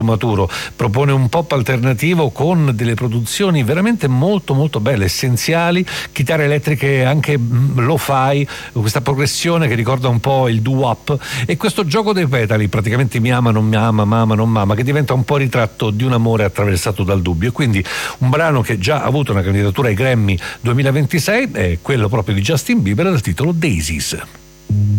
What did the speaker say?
maturo, propone un pop alternativo con delle produzioni veramente molto molto belle, essenziali, chitarre elettriche anche lo-fi, questa progressione che ricorda un po' il doo-wop e questo gioco dei petali, praticamente mi ama, non mi ama, mama, non mama, che diventa un po' ritratto di un amore attraversato dal dubbio. E quindi un brano che già ha avuto una candidatura ai Grammy 2026 è quello proprio di Justin Bieber dal titolo Daisies.